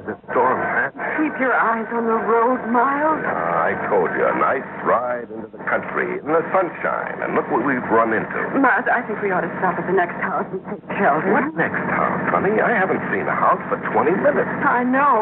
this storm, man. Keep your eyes on the road, Miles. I told you, a nice ride into the country in the sunshine. And look what we've run into. Miles, I think we ought to stop at the next house and take shelter. What next house, honey? I haven't seen a house for 20 minutes. I know.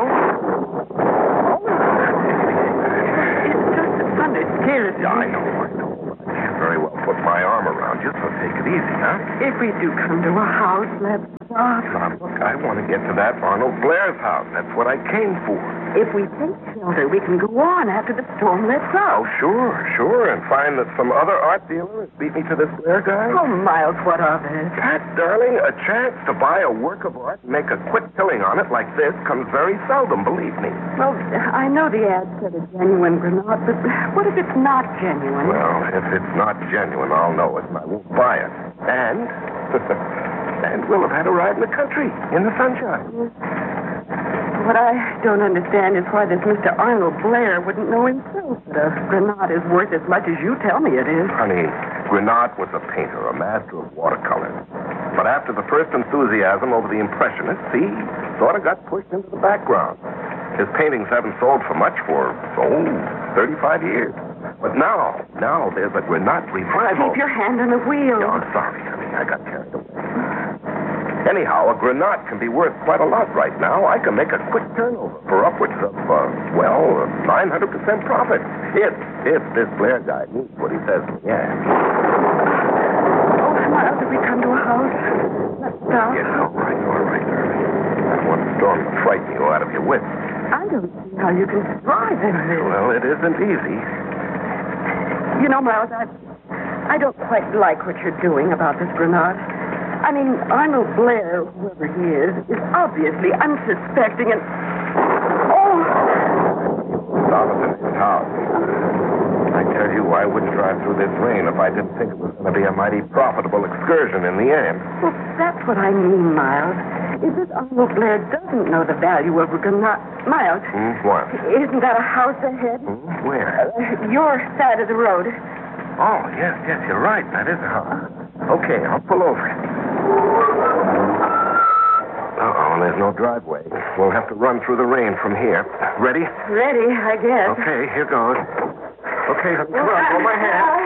It's just the thunder scares me. Yeah, I know. But I can't very well put my arm around you, so take it easy, huh? If we do come to a house, let's stop. Now, look, I want to get to that Arnold Blair's house. That's what I came for. If we take shelter, we can go on after the storm lets up. Oh, sure. And find that some other art dealer has beat me to this Blair guy. Oh, Miles, what of it? Pat, darling, a chance to buy a work of art and make a quick killing on it like this comes very seldom, believe me. Well, I know the ad said a genuine granate, but what if it's not genuine? Well, if it's not genuine, I'll know it and I won't buy it. And we'll have had a ride in the country, in the sunshine. What I don't understand is why this Mr. Arnold Blair wouldn't know himself that a granate is worth as much as you tell me it is. Honey, Granat was a painter, a master of watercolor. But after the first enthusiasm over the Impressionists, he sort of got pushed into the background. His paintings haven't sold for much for, 35 years. But now there's a Granat revival. Keep your hand on the wheel. Oh, sorry, honey. I got carried away. Anyhow, a Granat can be worth quite a lot right now. I can make a quick turnover for upwards of, 900% profit. If this Blair guy means what he says. Yeah. Oh, Miles, if we come to a house, let's stop. Yes, all right, darling. I don't want the storm to frighten you out of your wits. I don't see how you can thrive in this. Well, it isn't easy. You know, Miles, I don't quite like what you're doing about this Granat. I mean, Arnold Blair, whoever he is obviously unsuspecting and... Oh! Donovan's house. I tell you, I wouldn't drive through this rain if I didn't think it was going to be a mighty profitable excursion in the end. Well, that's what I mean, Miles. If this Arnold Blair doesn't know the value of a Granat... Miles. What? Isn't that a house ahead? Where? Your side of the road. Oh, yes, you're right. That is a house. Okay, I'll pull over. Uh-oh, there's no driveway. We'll have to run through the rain from here. Ready? Ready, I guess. Okay, here goes. Okay, come on, hold my hand.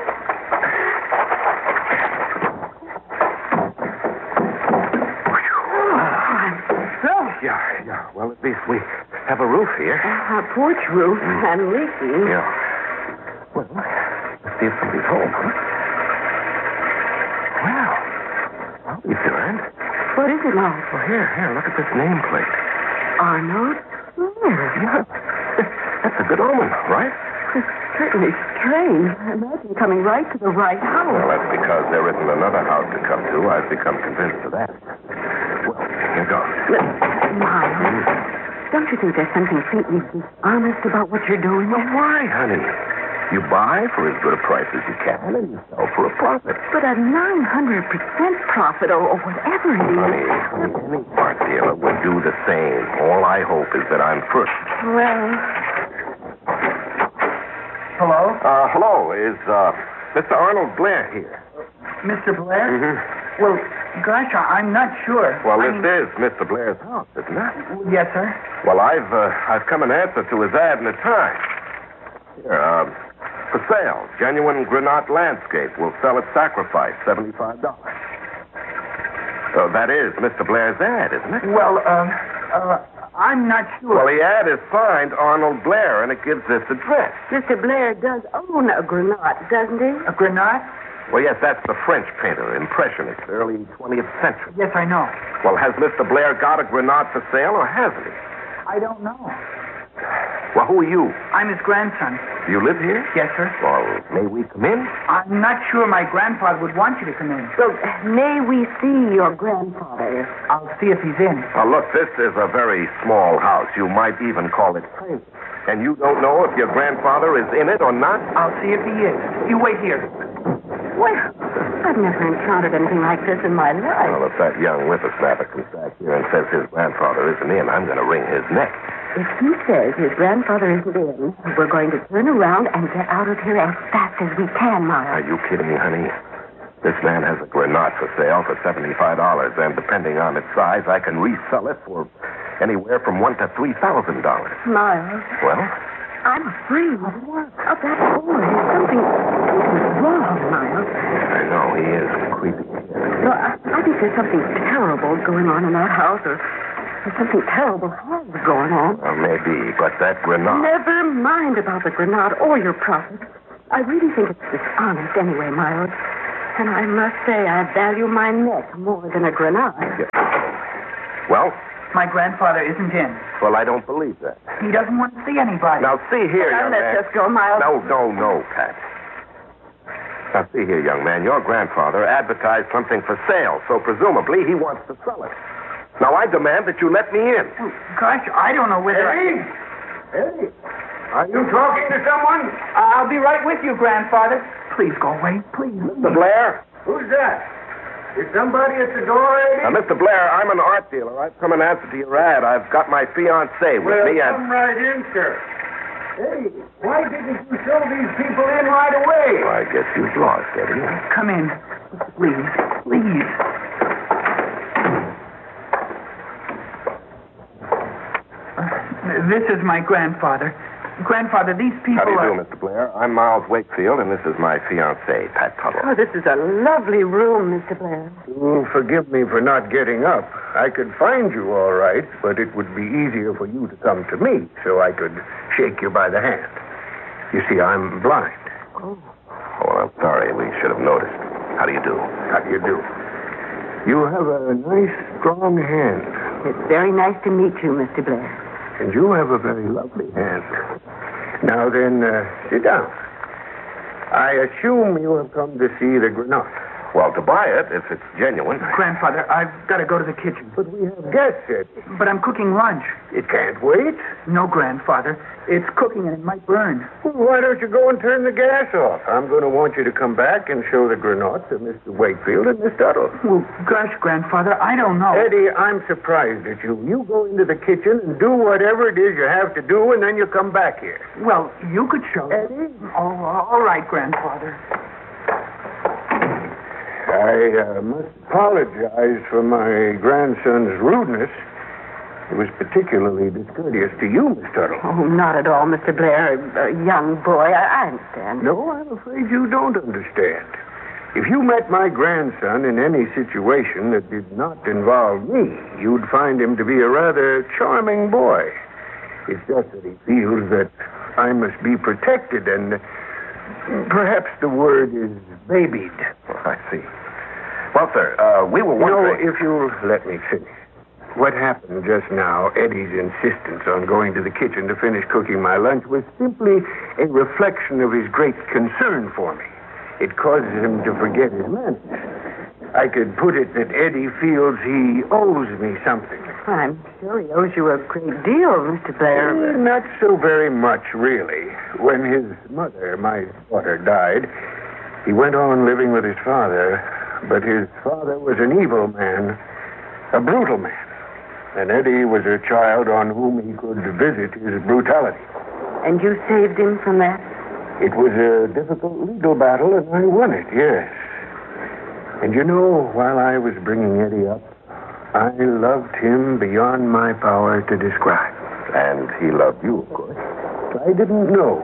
Yeah. Well, at least we have a roof here. A porch roof and leaking. Yeah. Well, let's see if somebody's home, huh? Well, I'll be darned. What is it, Miles? Well, here, look at this nameplate. Arnold Blair. Yeah. That's a good omen, right? It's certainly strange. Imagine coming right to the right house. Well, that's because there isn't another house to come to. I've become convinced of that. Well, here goes. Miles, don't you think there's something faintly dishonest about what you're doing? Well, why, honey? You buy for as good a price as you can, and you sell for a profit. But a 900% profit, or whatever it is. Honey, any art dealer would do the same. All I hope is that I'm first. Well... Hello? Hello. Is, Mr. Arnold Blair here? Mr. Blair? Mm-hmm. Well, gosh, I'm not sure. Well, this is Mr. Blair's house, isn't it? Yes, sir. Well, I've come in answer to his ad in the Times. Here, for sale, genuine Granat landscape. Will sell at sacrifice, $75. That is Mr. Blair's ad, isn't it? Well, I'm not sure. Well, the ad is signed Arnold Blair, and it gives this address. Mr. Blair does own a Granat, doesn't he? A Granat? Well, yes, that's the French painter, Impressionist, early 20th century. Yes, I know. Well, has Mr. Blair got a Granat for sale, or hasn't he? I don't know. Well, who are you? I'm his grandson. Do you live here? Yes, sir. Well, may we come in? I'm not sure my grandfather would want you to come in. Well, may we see your grandfather? I'll see if he's in. Now, look, this is a very small house. You might even call it tiny. And you don't know if your grandfather is in it or not? I'll see if he is. You wait here. Well, I've never encountered anything like this in my life. Well, if that young whippersnapper comes back here and says his grandfather isn't in, I'm going to wring his neck. If he says his grandfather isn't in, we're going to turn around and get out of here as fast as we can, Miles. Are you kidding me, honey? This man has a Granat for sale for $75, and depending on its size, I can resell it for anywhere from $1,000 to $3,000. Miles, Well, I'm afraid of that boy. Something's wrong, Miles. I know he is creepy. No, I think there's something terrible going on in that house, or something terrible has going on. Well, maybe, but that Grenade. Never mind about the Grenade or your prophet. I really think it's dishonest anyway, Miles. And I must say I value my neck more than a Grenade. Well, My grandfather isn't in. well, I don't believe that. He doesn't want to see anybody. Now, see here, Now, young let's man. just go, Miles. No, Pat. Now, see here, young man. Your grandfather advertised something for sale, so presumably he wants to sell it. Now, I demand that you let me in. Oh, gosh, I don't know whether... Eddie, are you talking to someone? I'll be right with you, grandfather. Please go away, please. Mr. Blair? Who's that? Is somebody at the door, Eddie? Now, Mr. Blair, I'm an art dealer. I've come in answer to your ad. I've got my fiancée with Well, me and... come right in, sir. Eddie, why didn't you show these people in right away? I guess you've lost, Eddie. Come in. Please, please. This is my grandfather. Grandfather, these people How do you are... do, Mr. Blair? I'm Miles Wakefield, and this is my fiancée, Pat Tuttle. Oh, this is a lovely room, Mr. Blair. You'll forgive me for not getting up. I could find you all right, but it would be easier for you to come to me so I could shake you by the hand. You see, I'm blind. Oh, well, I'm sorry. We should have noticed. How do you do? How do you do? You have a nice, strong hand, It's very nice to meet you, Mr. Blair. and you have a very lovely hand. Now then, sit down. I assume you have come to see the Grenade. Well, to buy it, if it's genuine. Grandfather, I've got to go to the kitchen. But we have guests, Eddie. But I'm cooking lunch. It can't wait. No, grandfather. It's cooking and it might burn. Well, why don't you go and turn the gas off? I'm going to want you to come back and show the Grenade to Mr. Wakefield and Miss Tuttle. Well, gosh, grandfather, I don't know. Eddie, I'm surprised at you. You go into the kitchen and do whatever it is you have to do, and then you come back here. Well, you could show it. Eddie? Oh, all right, grandfather. I must apologize for my grandson's rudeness. It was particularly discourteous to you, Miss Tuttle. Oh, not at all, Mr. Blair. A young boy. I understand. No, I'm afraid you don't understand. If you met my grandson in any situation that did not involve me, you'd find him to be a rather charming boy. It's just that he feels that I must be protected, and perhaps the word is babied. Oh, I see. Well, sir, we were You know, wondering... if you'll let me finish. What happened just now, Eddie's insistence on going to the kitchen to finish cooking my lunch, was simply a reflection of his great concern for me. It causes him to forget his manners. I could put it that Eddie feels he owes me something. I'm sure he owes you a great deal, Mr. Blair. Not so very much, really. When his mother, my daughter, died, he went on living with his father, but his father was an evil man, a brutal man. And Eddie was a child on whom he could visit his brutality. And you saved him from that? It was a difficult legal battle, and I won it, yes. And you know, while I was bringing Eddie up, I loved him beyond my power to describe. And he loved you, of course. I didn't know.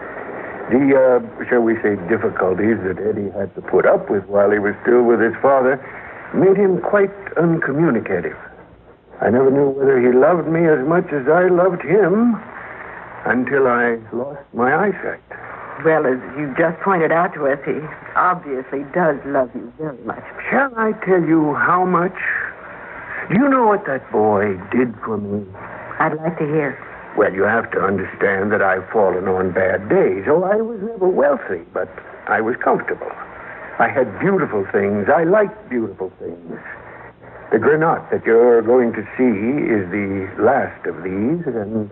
The, shall we say, difficulties that Eddie had to put up with while he was still with his father made him quite uncommunicative. I never knew whether he loved me as much as I loved him until I lost my eyesight. Well, as you just pointed out to us, he obviously does love you very much. Shall I tell you how much? Do you know what that boy did for me? I'd like to hear. Well, you have to understand that I've fallen on bad days. Oh, I was never wealthy, but I was comfortable. I had beautiful things. I liked beautiful things. The Grenade that you're going to see is the last of these, and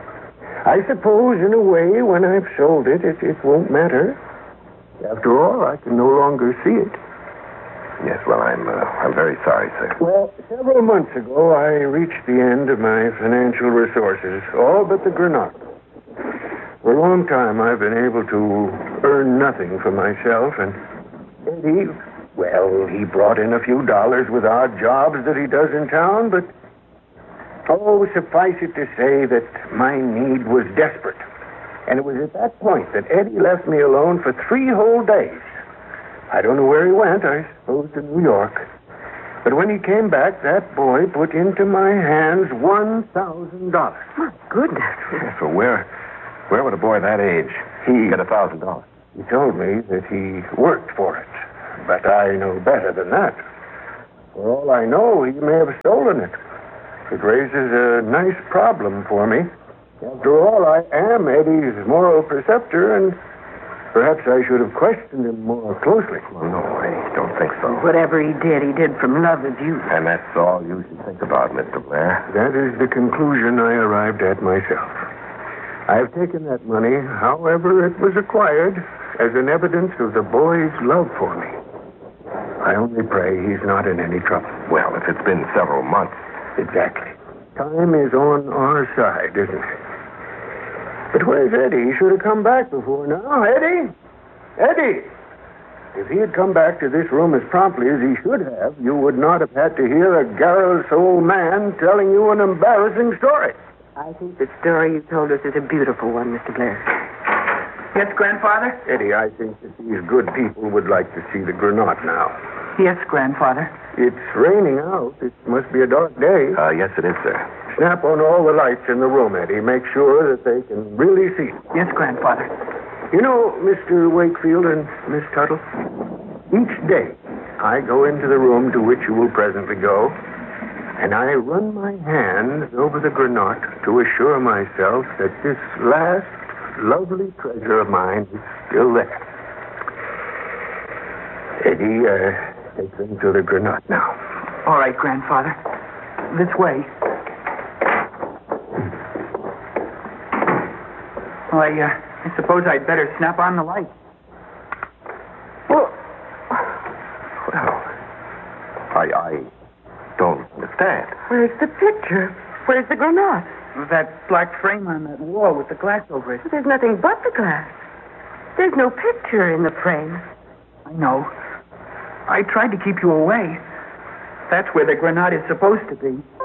I suppose, in a way, when I've sold it, it won't matter. After all, I can no longer see it. Yes, well, I'm very sorry, sir. Well, several months ago, I reached the end of my financial resources, all but the Grenade. For a long time, I've been able to earn nothing for myself, and Eddie, well, he brought in a few dollars with odd jobs that he does in town, but Oh, suffice it to say that my need was desperate. And it was at that point that Eddie left me alone for 3 whole days. I don't know where he went, I suppose to New York. But when he came back, that boy put into my hands $1,000. My goodness. So where would a boy that age get $1,000? He told me that he worked for it. But I know better than that. For all I know, he may have stolen it. It raises a nice problem for me. After all, I am Eddie's moral preceptor, and perhaps I should have questioned him more closely. Well, no, I don't think so. Whatever he did from love of you. And that's all you should think about, Mr. Blair. That is the conclusion I arrived at myself. I have taken that money, however it was acquired, as an evidence of the boy's love for me. I only pray he's not in any trouble. Well, if it's been several months. Exactly. Time is on our side, isn't it? But where's Eddie? He should have come back before now. Eddie! Eddie! If he had come back to this room as promptly as he should have, you would not have had to hear a garrulous old man telling you an embarrassing story. I think the story you told us is a beautiful one, Mr. Blair. Yes, Grandfather? Eddie, I think that these good people would like to see the Granat now. Yes, Grandfather. It's raining out. It must be a dark day. Yes, it is, sir. Snap on all the lights in the room, Eddie. Make sure that they can really see. Yes, Grandfather. You know, Mr. Wakefield and Miss Tuttle, each day I go into the room to which you will presently go, and I run my hands over the Granat to assure myself that this last lovely treasure of mine is still there. Eddie, take them to the Granat now. All right, Grandfather. This way. Well, I suppose I'd better snap on the light. Well, I don't understand. Where's the picture? Where's the Granat? That black frame on that wall with the glass over it. There's nothing but the glass. There's no picture in the frame. I know. I tried to keep you away. That's where the Granat is supposed to be.